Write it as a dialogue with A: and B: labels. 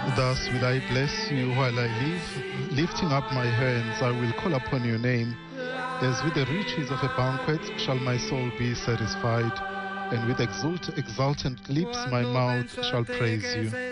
A: Thus will I bless you while I live. Lifting up my hands, I will call upon your name. As with the riches of a banquet shall my soul be satisfied, and with exultant lips my mouth shall praise you.